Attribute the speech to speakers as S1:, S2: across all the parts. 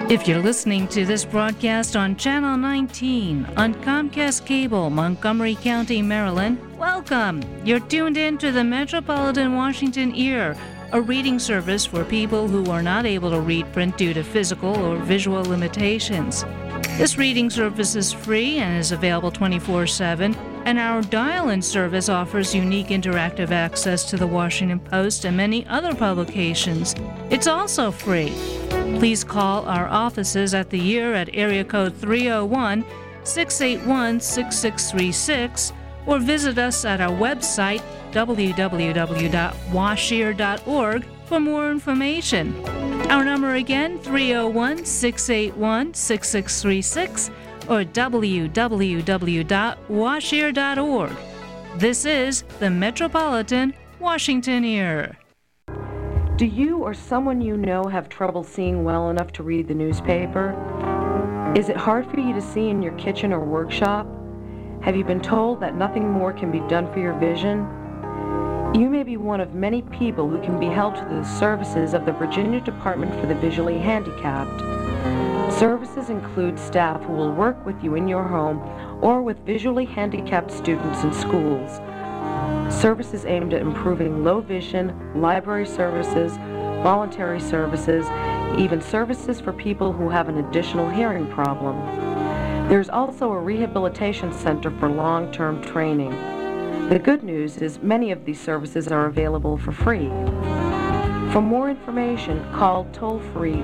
S1: If you're listening to this broadcast on Channel 19 on Comcast Cable, Montgomery County, Maryland, welcome. You're tuned in to the Metropolitan Washington Ear, a reading service for people who are not able to read print due to physical or visual limitations. This reading service is free and is available 24/7, and our dial-in service offers unique interactive access to the Washington Post and many other publications. It's also free. Please call our offices at the Ear at area code 301-681-6636 or visit us at our website www.washear.org for more information. Our number again, 301-681-6636 or www.washear.org. This is the Metropolitan Washington Ear.
S2: Do you or someone you know have trouble seeing well enough to read the newspaper? Is it hard for you to see in your kitchen or workshop? Have you been told that nothing more can be done for your vision? You may be one of many people who can be held to the services of the Virginia Department for the Visually Handicapped. Services include staff who will work with you in your home or with visually handicapped students in schools. Services aimed at improving low vision, library services, voluntary services, even services for people who have an additional hearing problem. There's also a rehabilitation center for long-term training. The good news is many of these services are available for free. For more information, call toll-free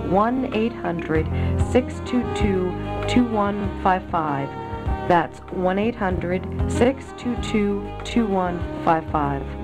S2: 1-800-622-2155. That's 1-800-622-2155.